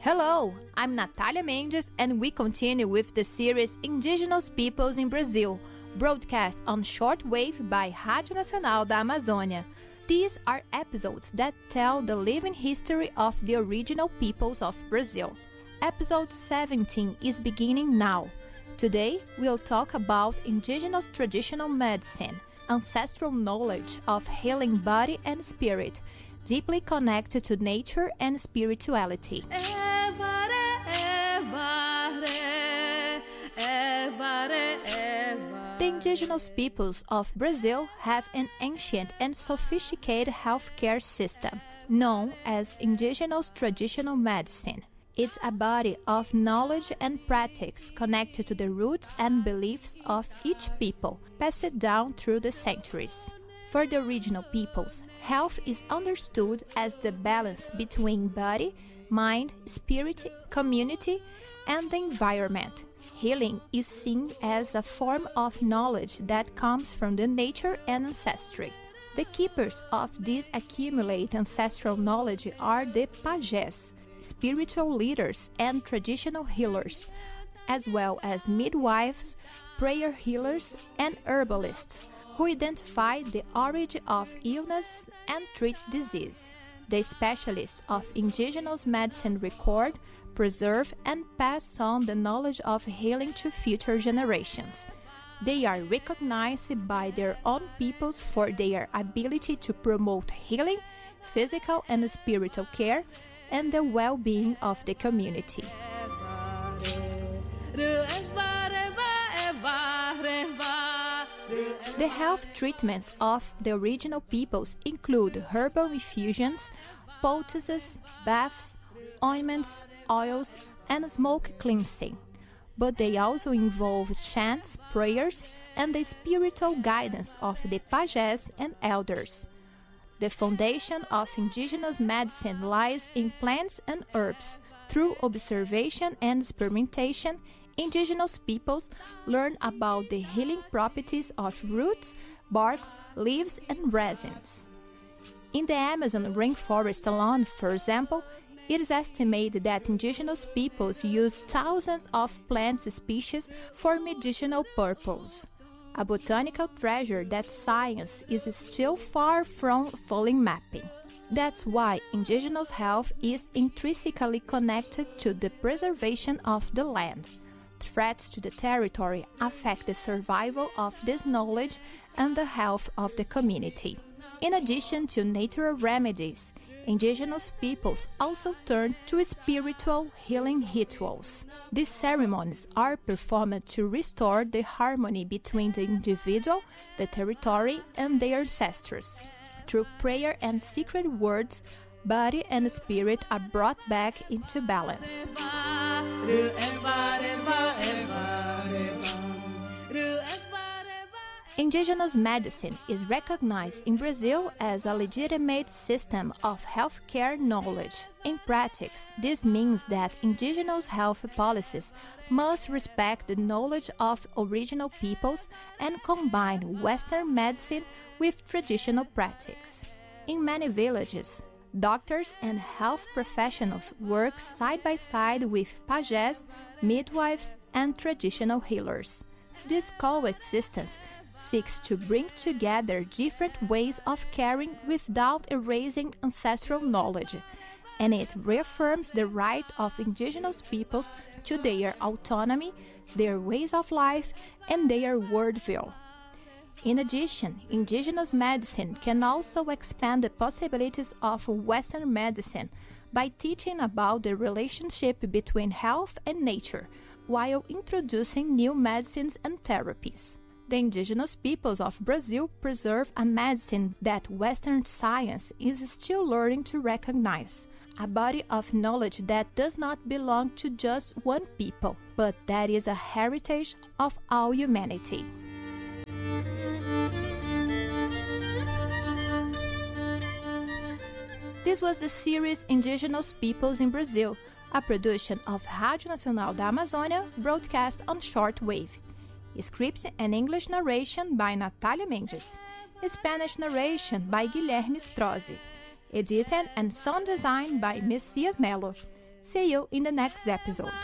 Hello, I'm Natalia Mendes and we continue with the series Indigenous Peoples in Brazil, broadcast on shortwave by Rádio Nacional da Amazônia. These are episodes that tell the living history of the original peoples of Brazil. Episode 17 is beginning now. Today, we'll talk about indigenous traditional medicine, ancestral knowledge of healing body and spirit, deeply connected to nature and spirituality. The indigenous peoples of Brazil have an ancient and sophisticated healthcare system, known as indigenous traditional medicine. It's a body of knowledge and practice connected to the roots and beliefs of each people, passed down through the centuries. For the original peoples, health is understood as the balance between body, mind, spirit, community, and the environment. Healing is seen as a form of knowledge that comes from the nature and ancestry. The keepers of this accumulated ancestral knowledge are the pajés, spiritual leaders and traditional healers, as well as midwives, prayer healers, and herbalists, who identify the origin of illness and treat disease. The specialists of indigenous medicine record, preserve, and pass on the knowledge of healing to future generations. They are recognized by their own peoples for their ability to promote healing, physical and spiritual care, and the well-being of the community. The health treatments of the original peoples include herbal infusions, poultices, baths, ointments, oils, and smoke cleansing. But they also involve chants, prayers, and the spiritual guidance of the pajés and elders. The foundation of indigenous medicine lies in plants and herbs. Through observation and experimentation, indigenous peoples learn about the healing properties of roots, barks, leaves, and resins. In the Amazon rainforest alone, for example, it is estimated that indigenous peoples use thousands of plant species for medicinal purposes. A botanical treasure that science is still far from fully mapping. That's why indigenous health is intrinsically connected to the preservation of the land. Threats to the territory affect the survival of this knowledge and the health of the community. In addition to natural remedies, indigenous peoples also turn to spiritual healing rituals. These ceremonies are performed to restore the harmony between the individual, the territory, and their ancestors. Through prayer and secret words, body and spirit are brought back into balance. Indigenous medicine is recognized in Brazil as a legitimate system of healthcare knowledge. In practice, this means that indigenous health policies must respect the knowledge of original peoples and combine Western medicine with traditional practice. In many villages, doctors and health professionals work side by side with pajés, midwives, and traditional healers. This coexistence seeks to bring together different ways of caring without erasing ancestral knowledge, and it reaffirms the right of indigenous peoples to their autonomy, their ways of life, and their worldview. In addition, indigenous medicine can also expand the possibilities of Western medicine by teaching about the relationship between health and nature, while introducing new medicines and therapies. The indigenous peoples of Brazil preserve a medicine that Western science is still learning to recognize, a body of knowledge that does not belong to just one people, but that is a heritage of all humanity. This was the series Indigenous Peoples in Brazil, a production of Rádio Nacional da Amazônia, broadcast on shortwave. Script and English narration by Natalia Mendes. Spanish narration by Guilherme Strozzi. Edited and sound design by Messias Melo. See you in the next episode.